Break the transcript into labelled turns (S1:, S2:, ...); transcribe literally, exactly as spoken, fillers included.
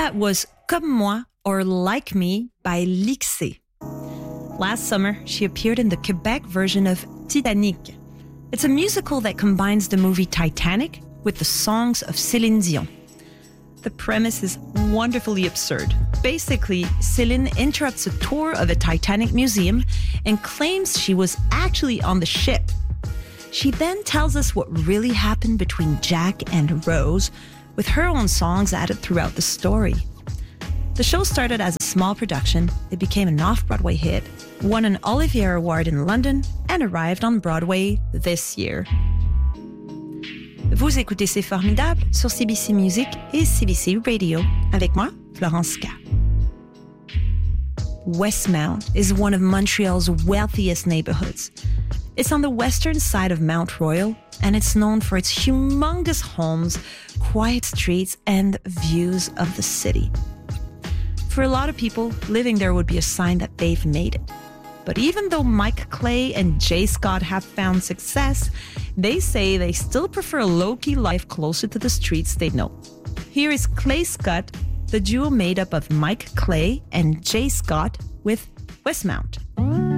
S1: that was Comme Moi or Like Me by Lixé. Last summer, she appeared in the Quebec version of Titanic. It's a musical that combines the movie Titanic with the songs of Céline Dion. The premise is wonderfully absurd. Basically, Céline interrupts a tour of a Titanic museum and claims she was actually on the ship. She then tells us what really happened between Jack and Rose, with her own songs added throughout the story. The show started as a small production, it became an off-Broadway hit, won an Olivier Award in London, and arrived on Broadway this year. Vous écoutez C'est Formidable sur C B C Music et C B C Radio, avec moi, Florence K. Westmount is one of Montreal's wealthiest neighborhoods. It's on the western side of Mount Royal, and it's known for its humongous homes, quiet streets, and views of the city. For a lot of people, living there would be a sign that they've made it. But even though Mike Clay and Jay Scott have found success, they say they still prefer a low-key life closer to the streets they know. Here is Clay Scott, the duo made up of Mike Clay and Jay Scott with Westmount.